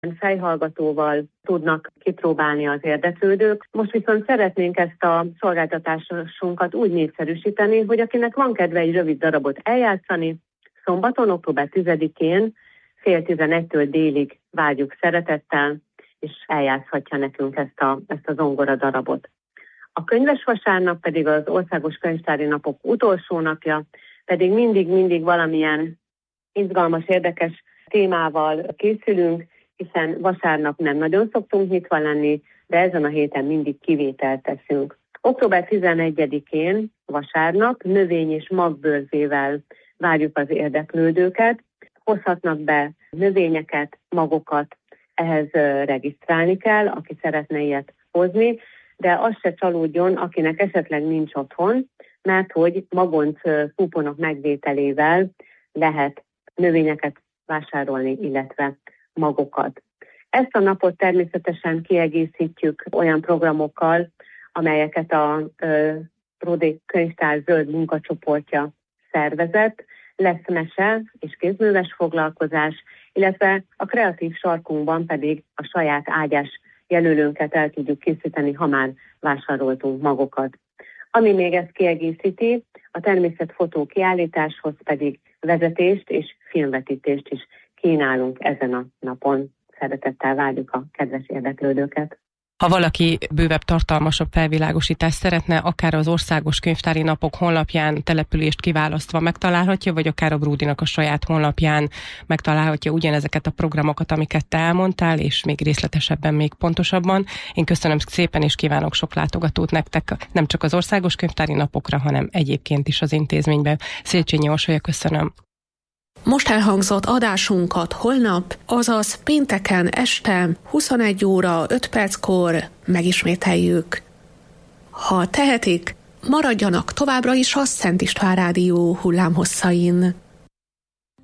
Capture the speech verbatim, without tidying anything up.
fejhallgatóval tudnak kipróbálni az érdeklődők. Most viszont szeretnénk ezt a szolgáltatásunkat úgy népszerűsíteni, hogy akinek van kedve egy rövid darabot eljátszani, szombaton, október tizedikén fél tizenegytől délig várjuk szeretettel, és eljátszhatja nekünk ezt a, ezt a zongora darabot. A könyves vasárnap pedig az Országos Könyvtári Napok utolsó napja, pedig mindig-mindig valamilyen izgalmas, érdekes témával készülünk, hiszen vasárnap nem nagyon szoktunk nyitva lenni, de ezen a héten mindig kivételt teszünk. október tizenegyedikén vasárnap növény- és magbőrzével várjuk az érdeklődőket. Hozhatnak be növényeket, magokat, ehhez regisztrálni kell, aki szeretne ilyet hozni, de az se csalódjon, akinek esetleg nincs otthon, mert hogy magonc kuponok megvételével lehet növényeket vásárolni, illetve magokat. Ezt a napot természetesen kiegészítjük olyan programokkal, amelyeket a Bródi Könyvtár zöld munkacsoportja szervezett. Lesz mese és kézműves foglalkozás, illetve a kreatív sarkunkban pedig a saját ágyás jelölőnket el tudjuk készíteni, ha már vásároltunk magokat. Ami még ezt kiegészíti, a természetfotó kiállításhoz pedig vezetést és filmvetítést is kínálunk ezen a napon. Szeretettel várjuk a kedves érdeklődőket. Ha valaki bővebb, tartalmasabb felvilágosítást szeretne, akár az Országos Könyvtári Napok honlapján települést kiválasztva megtalálhatja, vagy akár a Bródinak a saját honlapján megtalálhatja ugyanezeket a programokat, amiket te elmondtál, és még részletesebben, még pontosabban. Én köszönöm szépen, és kívánok sok látogatót nektek, nem csak az Országos Könyvtári Napokra, hanem egyébként is az intézményben. Széchenyi Orsolya, köszönöm. Most elhangzott adásunkat holnap, azaz pénteken este huszonegy óra öt perckor megismételjük. Ha tehetik, maradjanak továbbra is a Szent István Rádió hullámhosszain.